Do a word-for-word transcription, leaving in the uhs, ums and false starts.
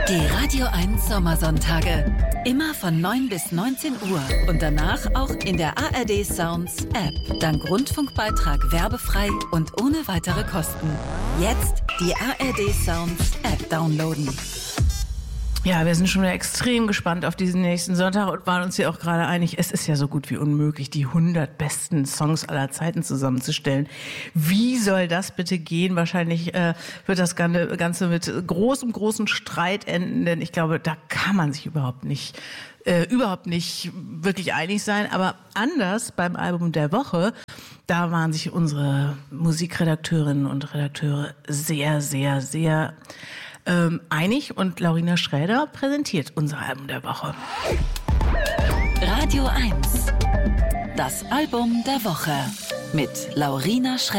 Die Radio eins Sommersonntage. Immer von neun bis neunzehn Uhr und danach auch in der A R D Sounds App. Dank Rundfunkbeitrag werbefrei und ohne weitere Kosten. Jetzt die A R D Sounds App downloaden. Ja, wir sind schon wieder extrem gespannt auf diesen nächsten Sonntag und waren uns hier auch gerade einig, es ist ja so gut wie unmöglich, die hundert besten Songs aller Zeiten zusammenzustellen. Wie soll das bitte gehen? Wahrscheinlich äh, wird das Ganze mit großem, großem Streit enden, denn ich glaube, da kann man sich überhaupt nicht, äh, überhaupt nicht wirklich einig sein. Aber anders beim Album der Woche, da waren sich unsere Musikredakteurinnen und Redakteure sehr, sehr, sehr Ähm, einig und Laurina Schräder präsentiert unser Album der Woche. Radio eins. Das Album der Woche mit Laurina Schräder.